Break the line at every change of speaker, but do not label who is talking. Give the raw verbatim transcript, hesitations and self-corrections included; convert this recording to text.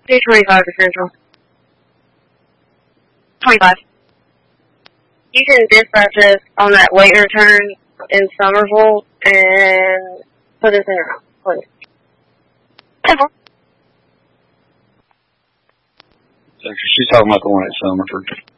two twenty-five to Central. twenty-five. You can dispatch us on that late return in Somerville and put us in a room, please. Simple.
So she's talking about the one at Summerford.